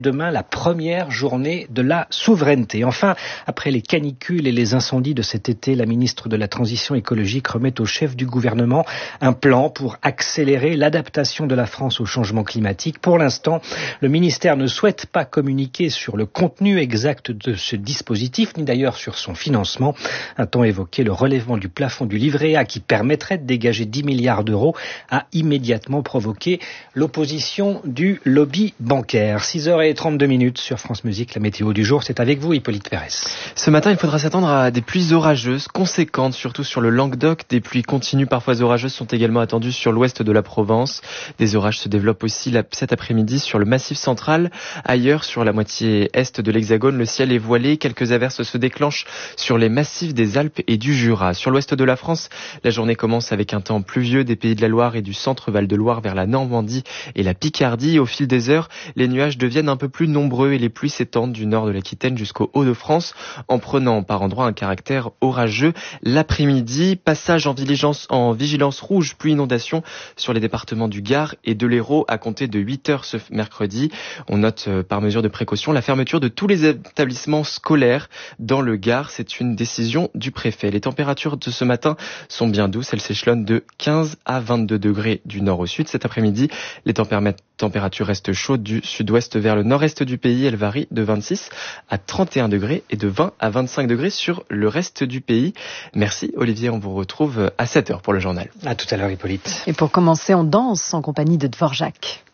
Demain, la première journée de la souveraineté. Enfin, après les canicules et les incendies de cet été, la ministre de la Transition écologique remet au chef du gouvernement un plan pour accélérer l'adaptation de la France au changement climatique. Pour l'instant, le ministère ne souhaite pas communiquer sur le contenu exact de ce dispositif, ni d'ailleurs sur son financement. Un temps évoqué le relèvement du plafond du livret A qui permettrait de dégager 10 milliards d'euros a immédiatement provoqué l'opposition du lobby bancaire. 6h32 sur France Musique, la météo du jour, c'est avec vous Hippolyte Pérez. Ce matin, il faudra s'attendre à des pluies orageuses conséquentes, surtout sur le Languedoc. Des pluies continues, parfois orageuses, sont également attendues sur l'ouest de la Provence. Des orages se développent aussi cet après-midi sur le Massif central. Ailleurs, sur la moitié est de l'Hexagone, le ciel est voilé. Quelques averses se déclenchent sur les massifs des Alpes et du Jura. Sur l'ouest de la France, la journée commence avec un temps pluvieux des Pays de la Loire et du centre Val-de-Loire vers la Normandie et la Picardie. Au fil des heures, les nuages deviennent un peu plus nombreux et les pluies s'étendent du nord de l'Aquitaine jusqu'au Hauts-de-France en prenant par endroits un caractère orageux. L'après-midi, passage en vigilance rouge, pluie inondation sur les départements du Gard et de l'Hérault à compter de 8h ce mercredi. On note par mesure de précaution la fermeture de tous les établissements scolaires dans le Gard. C'est une décision du préfet. Les températures de ce matin sont bien douces. Elles s'échelonnent de 15 à 22 degrés du nord au sud. Cet après-midi, les températures restent chaudes du sud-ouest vers le nord-est du pays. Elles varient de 26 à 31 degrés et de 20 à 25 degrés sur le reste du pays. Merci Olivier, on vous retrouve à 7h pour le journal. À tout à l'heure Hippolyte. Et pour commencer, on danse en compagnie de Dvorak.